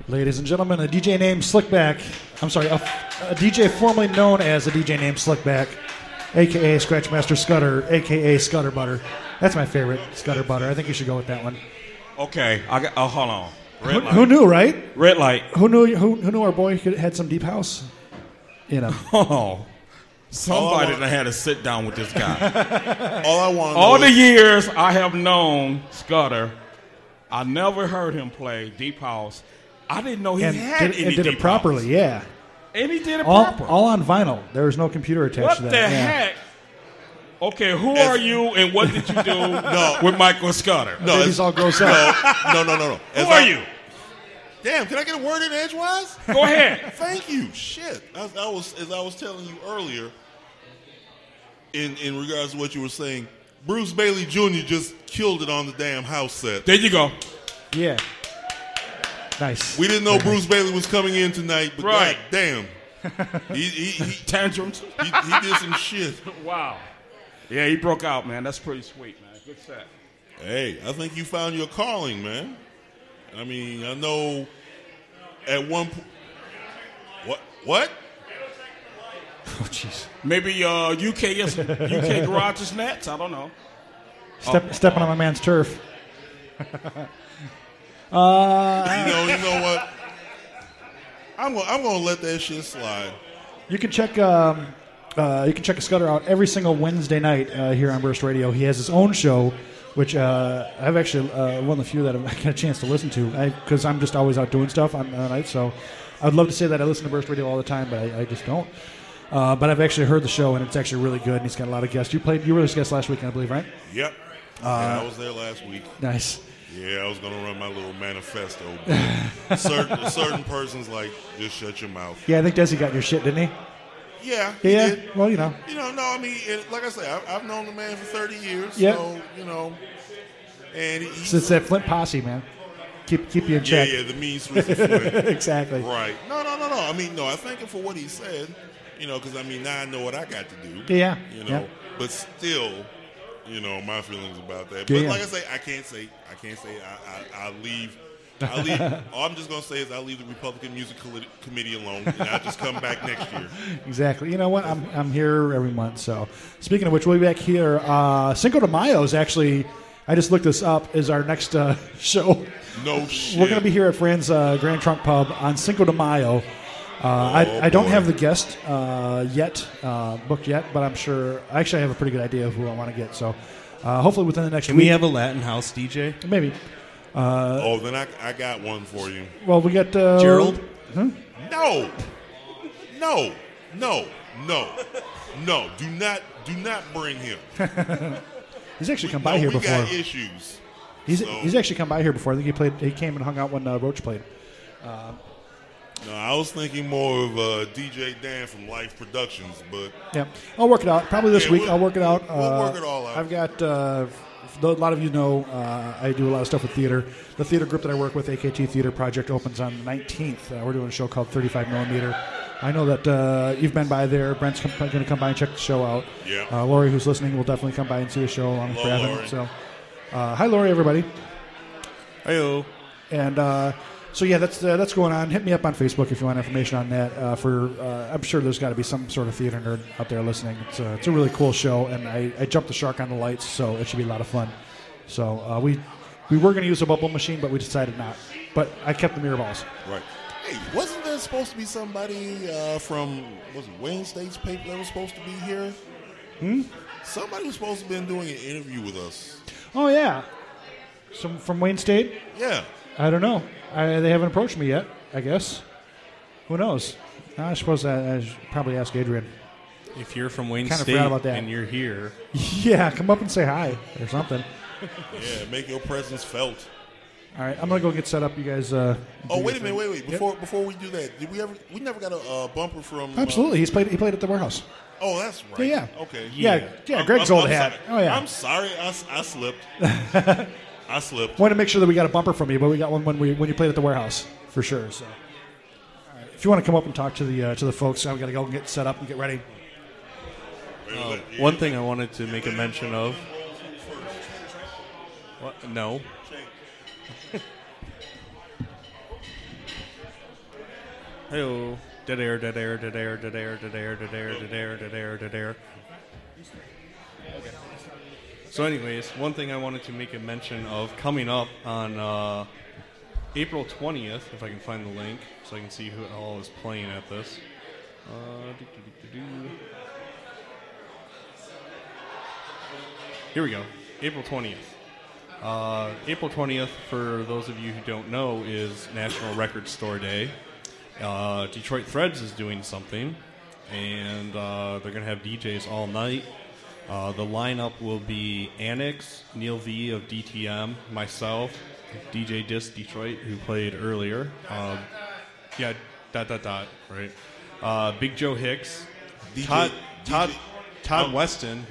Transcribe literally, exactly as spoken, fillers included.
Ladies and gentlemen, a D J named Slickback. I'm sorry, a, a D J formerly known as a D J named Slickback, a k a. Scratchmaster Scudder, a k a. Scudder Butter. That's my favorite, Scudder Butter. I think you should go with that one. Okay, I got. Oh, hold on. Red Who, light. who knew, right? Red light. Who knew? Who, who knew our boy could, had some deep house? You know. Oh, somebody want- that had to sit down with this guy. All I want. All the years I have known Scudder, I never heard him play deep house. I didn't know he and had did, any and did deep it properly, house. yeah. And he did it All, properly. all on vinyl. There was no computer attached What to the that. yeah. heck? Okay, who As- are you and what did you do No. with Michael Scudder? No, Baby's it's- all gross up. No, no, no, no, no. Who As are I- you? Damn, can I get a word in edgewise? Go ahead. Thank you. Shit. As I was, as I was telling you earlier, in in regards to what you were saying, Bruce Bailey Junior just killed it on the damn house set. There you go. Yeah. Nice. We didn't know Very Bruce Bailey was coming in tonight, but Right. god damn, he he, he, Tantrums. he he did some shit. Wow. Yeah, he broke out, man. That's pretty sweet, man. Good set. Hey, I think you found your calling, man. I mean, I know at one point. What? What? Oh, jeez. Maybe uh, U K is U K Garage is next. I don't know. Step, Oh. Stepping on my man's turf. You know, you know what? I'm gonna I'm gonna let that shit slide. You can check um, uh, you can check Scudder out every single Wednesday night uh, here on Burst Radio. He has his own show, which uh, I've actually uh, one of the few that I've got a chance to listen to because I'm just always out doing stuff on uh, night. So I'd love to say that I listen to Burst Radio all the time, but I, I just don't. Uh, but I've actually heard the show, and it's actually really good. And he's got a lot of guests. You played, you were his guest last weekend, I believe, right? Yep. yeah, I was there last week. Nice. Yeah, I was gonna run my little manifesto. But certain certain persons like just shut your mouth. Yeah, I think Desi got your shit, didn't he? Yeah. he Yeah. did. Well, you know. You know, no, I mean, it, like I say, I, I've known the man for thirty years. Yeah. So you know, and he, So it's that Flint posse, man. Keep keep you in yeah, check. yeah, the mean streets of Flint. Exactly. Right. No, no, no, no. I mean, no, I thank him for what he said. You know, because I mean, now I know what I got to do. Yeah. You know, Yeah. but still, you know, my feelings about that. Yeah. But like I say, I can't say, I can't say, I, I, I leave. I leave. All I'm just gonna say is I leave the Republican Music Colli- Committee alone, and I'll just come back next year. Exactly. You know what? I'm I'm here every month. So speaking of which, we'll be back here. Uh, Cinco de Mayo is actually. I just looked this up. Is our next uh, show. No shit. We're going to be here at Fran's uh, Grand Trunk Pub on Cinco de Mayo. Uh, I, I don't boy. have the guest uh, yet, uh, booked yet, but I'm sure. Actually, I have a pretty good idea of who I want to get. So uh, hopefully within the next Can week. we have a Latin house D J? Maybe. Oh, then I, I got one for you. Well, we got uh, Gerald? No, no, no, no, no. Do not, do not bring him. He's actually come No, by here we before. got issues. He's so- he's actually come by here before. I think he played. He came and hung out when uh, Roach played. No, I was thinking more of uh, D J Dan from Life Productions, but Yeah, I'll work it out. Probably this Yeah, week. we'll- I'll work it out. we'll- we'll Uh, work it all out. I've got. Uh, a lot of you know uh, I do a lot of stuff with theater. The theater group that I work with, A K T Theater Project, opens on the nineteenth. Uh, we're doing a show called thirty-five millimeter. I know that uh, you've been by there. Brent's going to come by and check the show out. Yeah. Uh, Lori, who's listening, will definitely come by and see the show along with Hello, Bravin. Lori. So, uh, hi, Lori, everybody. Heyo. And uh, so yeah, that's uh, that's going on. Hit me up on Facebook if you want information on that. Uh, for uh, I'm sure there's got to be some sort of theater nerd out there listening. It's a, it's a really cool show, and I, I jumped the shark on the lights, so it should be a lot of fun. So uh, we we were going to use a bubble machine, but we decided not. But I kept the mirror balls. right. Hey, wasn't there supposed to be somebody uh, from was it Wayne State's paper that was supposed to be here? Hmm. Somebody was supposed to have been doing an interview with us. Oh yeah, some from Wayne State. Yeah. I don't know. I, they haven't approached me yet. I guess. Who knows? I suppose I, I should probably ask Adrian. If you're from Wayne Kinda State forgot about that. and you're here, Yeah, come up and say hi or something. Yeah, make your presence felt. All right, I'm gonna go get set up. You guys. Uh, Oh, do wait a your minute, wait, thing. wait. Before before we do that, did we ever? We never got a uh, bumper from. uh, Absolutely, he's played. He played at the warehouse. oh, that's right. Yeah, yeah. Okay. Yeah, yeah. I'm- Greg's I'm- old I'm hat. sorry. Oh yeah. I'm sorry. I, s- I slipped. I slipped. Wanted to make sure that we got a bumper from you, but we got one when we when you played at the warehouse for sure. So, all right. If you want to come up and talk to the uh, to the folks, I've got to go and get set up and get ready. uh, one thing I wanted to make a mention of. What? No. Hey-o. Dead air, dead air, dead air, dead air, dead air, dead air, dead air, dead air, dead air. So anyways, one thing I wanted to make a mention of coming up on uh, April twentieth, if I can find the link, so I can see who all is playing at this. Uh, doo-doo-doo-doo-doo. Here we go, April twentieth. Uh, April twentieth, for those of you who don't know, is National Record Store Day. Uh, Detroit Threads is doing something, and uh, they're going to have D Js all night. Uh, the lineup will be Annex, Neil V of D T M, myself, D J Disc Detroit, who played earlier. Um, yeah, dot, dot, dot, right? Uh, Big Joe Hicks, D J, Todd, D J, Todd, Todd oh. Weston,